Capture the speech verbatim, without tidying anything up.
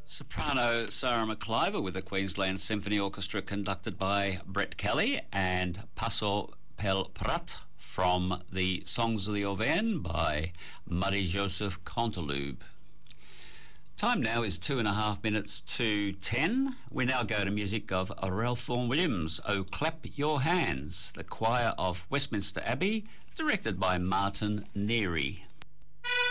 Soprano Sarah McIver with the Queensland Symphony Orchestra conducted by Brett Kelly, and Paso pel Prat from the Songs of the Auvergne by Marie-Joseph Canteloube. Time now is two and a half minutes to ten. We now go to music of Ralph Vaughan Williams, Oh Clap Your Hands, the choir of Westminster Abbey, directed by Martin Neary.